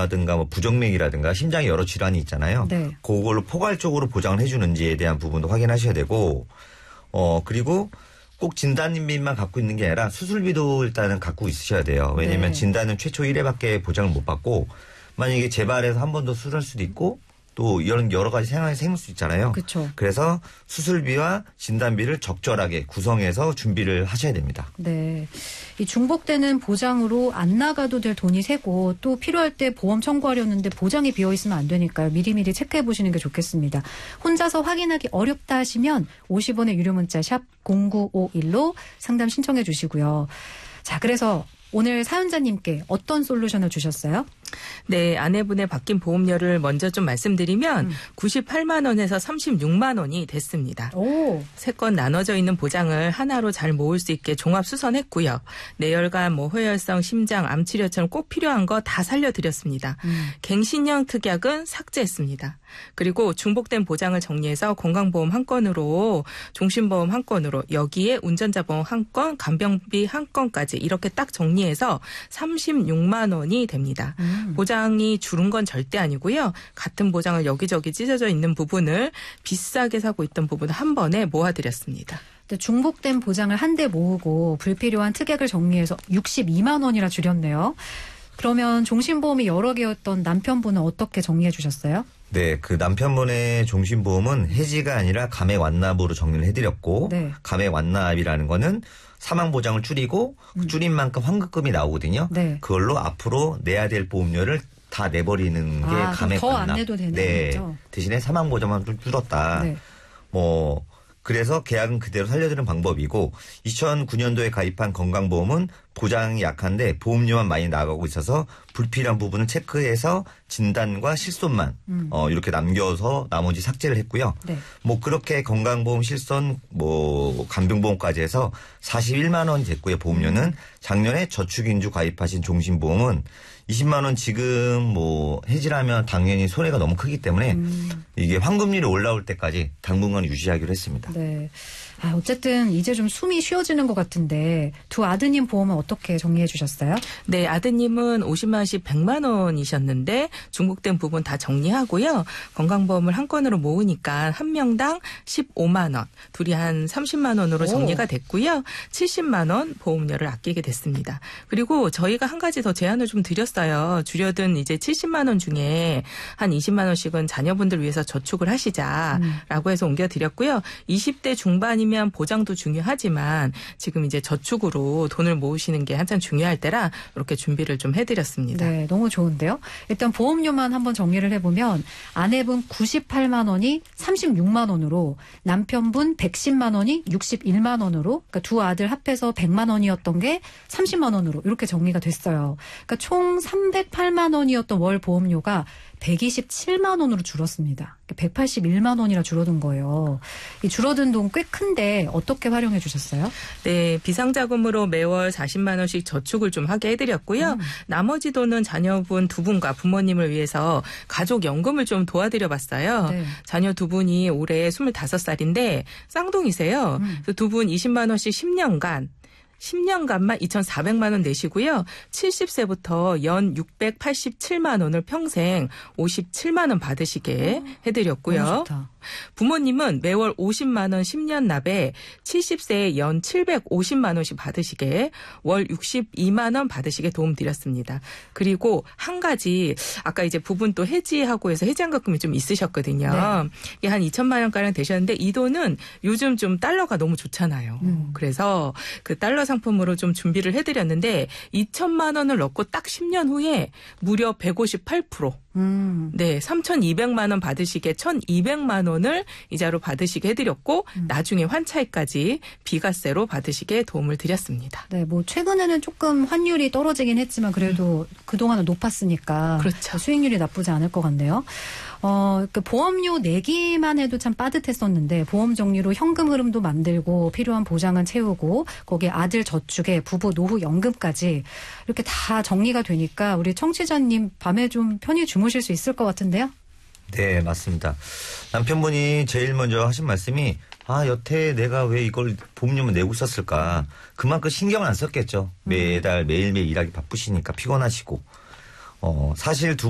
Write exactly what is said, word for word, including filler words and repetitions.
암이라든가 뭐 부정맥이라든가 심장에 여러 질환이 있잖아요. 네. 그걸로 포괄적으로 보장을 해주는지에 대한 부분도 확인하셔야 되고, 어 그리고 꼭 진단비만 갖고 있는 게 아니라 수술비도 일단은 갖고 있으셔야 돼요. 왜냐하면 네. 진단은 최초 일 회밖에 보장을 못 받고, 만약에 재발해서 한 번 더 수술할 수도 있고 또 이런 여러 가지 상황이 생길 수 있잖아요. 그렇죠. 그래서 수술비와 진단비를 적절하게 구성해서 준비를 하셔야 됩니다. 네, 이 중복되는 보장으로 안 나가도 될 돈이 새고 또 필요할 때 보험 청구하려는데 보장이 비어 있으면 안 되니까요. 미리미리 체크해 보시는 게 좋겠습니다. 혼자서 확인하기 어렵다 하시면 오십 원의 유료 문자 샵 공구오일로 상담 신청해 주시고요. 자, 그래서 오늘 사연자님께 어떤 솔루션을 주셨어요? 네, 아내분의 바뀐 보험료를 먼저 좀 말씀드리면 음. 구십팔만 원에서 삼십육만 원이 됐습니다. 오. 세 건 나눠져 있는 보장을 하나로 잘 모을 수 있게 종합 수선했고요. 뇌혈관, 뭐 호혈성, 심장, 암 치료처럼 꼭 필요한 거 다 살려드렸습니다. 음. 갱신형 특약은 삭제했습니다. 그리고 중복된 보장을 정리해서 건강보험 한 건으로 종신보험 한 건으로 여기에 운전자보험 한 건, 간병비 한 건까지 이렇게 딱 정리해서 삼십육만 원이 됩니다. 음. 보장이 줄은 건 절대 아니고요. 같은 보장을 여기저기 찢어져 있는 부분을 비싸게 사고 있던 부분을 한 번에 모아드렸습니다. 중복된 보장을 한데 모으고 불필요한 특약을 정리해서 육십이만 원이라 줄였네요. 그러면 종신보험이 여러 개였던 남편분은 어떻게 정리해 주셨어요? 네, 그 남편분의 종신보험은 해지가 아니라 감액 완납으로 정리를 해드렸고, 네. 감액 완납이라는 거는 사망보장을 줄이고 음. 줄인 만큼 환급금이 나오거든요. 네. 그걸로 앞으로 내야 될 보험료를 다 내버리는 게 아, 감액 더 완납. 안 내도 되는 네. 거죠? 대신에 사망보장만 좀 줄었다. 네. 뭐 그래서 계약은 그대로 살려드리는 방법이고, 이천구 년도에 가입한 건강보험은 보장이 약한데 보험료만 많이 나가고 있어서 불필요한 부분을 체크해서 진단과 실손만 음. 어, 이렇게 남겨서 나머지 삭제를 했고요. 네. 뭐 그렇게 건강보험 실손 뭐 간병보험까지 해서 사십일만 원 됐고요. 보험료는 음. 작년에 저축인주 가입하신 종신보험은 이십만 원 지금 뭐 해지하면 당연히 손해가 너무 크기 때문에 음. 이게 환급률이 올라올 때까지 당분간 유지하기로 했습니다. 네. 아, 어쨌든 이제 좀 숨이 쉬어지는 것 같은데 두 아드님 보험은 어떻게 정리해 주셨어요? 네, 아드님은 오십만 원씩 백만 원이셨는데 중복된 부분 다 정리하고요. 건강보험을 한 건으로 모으니까 한 명당 십오만 원, 둘이 한 삼십만 원으로 정리가 됐고요. 칠십만 원 보험료를 아끼게 됐습니다. 그리고 저희가 한 가지 더 제안을 좀 드렸어요. 줄여든 이제 칠십만 원 중에 한 이십만 원씩은 자녀분들 위해서 저축을 하시자라고 해서 옮겨드렸고요. 이십 대 중반이면 보장도 중요하지만 지금 이제 저축으로 돈을 모으시는 게 한참 중요할 때라 이렇게 준비를 좀 해드렸습니다. 네, 너무 좋은데요. 일단 보험료만 한번 정리를 해보면 아내분 구십팔만 원이 삼십육만 원으로 남편분 백십만 원이 육십일만 원으로 그러니까 두 아들 합해서 백만 원이었던 게 삼십만 원으로 이렇게 정리가 됐어요. 그러니까 총 삼백팔만 원이었던 월 보험료가 백이십칠만 원으로 줄었습니다. 백팔십일만 원이라 줄어든 거예요. 이 줄어든 돈 꽤 큰데 어떻게 활용해 주셨어요? 네, 비상자금으로 매월 사십만 원씩 저축을 좀 하게 해드렸고요. 음. 나머지 돈은 자녀분 두 분과 부모님을 위해서 가족연금을 좀 도와드려 봤어요. 네. 자녀 두 분이 올해 스물다섯 살인데 쌍둥이세요. 음. 두 분 이십만 원씩 십 년간 십 년간만 이천사백만 원 내시고요. 칠십 세부터 연 육백팔십칠만 원을 평생 오십칠만 원 받으시게 해드렸고요. 너무 좋다. 부모님은 매월 오십만 원 십 년 납에 칠십 세에 연 칠백오십만 원씩 받으시게 월 육십이만 원 받으시게 도움드렸습니다. 그리고 한 가지 아까 이제 부분 또 해지하고 해서 해지환급금이 좀 있으셨거든요. 네. 이게 한 이천만 원가량 되셨는데 이 돈은 요즘 좀 달러가 너무 좋잖아요. 음. 그래서 그 달러 상품으로 좀 준비를 해드렸는데 이천만 원을 넣고 딱 십 년 후에 무려 백오십팔 퍼센트 음. 네, 삼천이백만 원 받으시게 천이백만 원을 이자로 받으시게 해드렸고 음. 나중에 환차익까지 비과세로 받으시게 도움을 드렸습니다. 네, 뭐 최근에는 조금 환율이 떨어지긴 했지만 그래도 음. 그동안은 높았으니까 그렇죠. 수익률이 나쁘지 않을 것 같네요. 어, 그 보험료 내기만 해도 참 빠듯했었는데 보험 정리로 현금 흐름도 만들고 필요한 보장은 채우고 거기에 아들 저축에 부부 노후 연금까지 이렇게 다 정리가 되니까 우리 청취자님 밤에 좀 편히 주무실 수 있을 것 같은데요? 네, 맞습니다. 남편분이 제일 먼저 하신 말씀이 아, 여태 내가 왜 이걸 보험료만 내고 있었을까. 그만큼 신경을 안 썼겠죠. 매달 매일매일 일하기 바쁘시니까 피곤하시고. 어, 사실 두